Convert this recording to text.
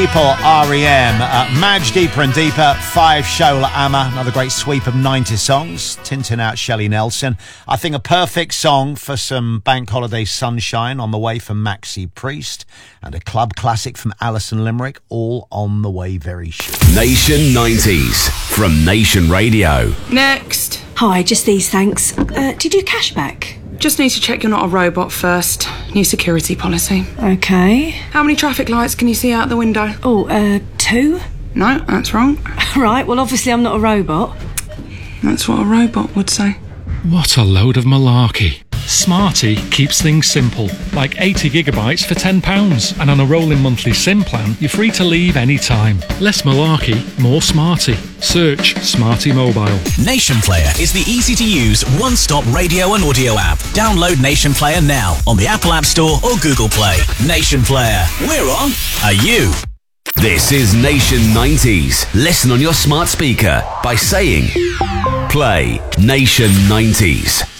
People, R.E.M. Madge, Deeper and Deeper, 5 Shola Ama, another great sweep of 90 songs, Tintin out Shelley Nelson. I think a perfect song for some bank holiday sunshine on the way from Maxi Priest, and a club classic from Alison Limerick, all on the way very soon. Nation 90s from Nation Radio. Next. Hi, just these, thanks. Did you do cashback? Just need to check you're not a robot first. New security policy. Okay. How many traffic lights can you see out the window? 2? No, that's wrong. Right, well, obviously I'm not a robot. That's what a robot would say. What a load of malarkey. Smarty keeps things simple, like 80 gigabytes for £10, and on a rolling monthly SIM plan, you're free to leave any time. Less malarkey, more Smarty. Search Smarty Mobile. Nation Player is the easy-to-use one-stop radio and audio app. Download Nation Player now on the Apple App Store or Google Play. Nation Player. We're on. Are you? This is Nation 90s. Listen on your smart speaker by saying, play Nation 90s.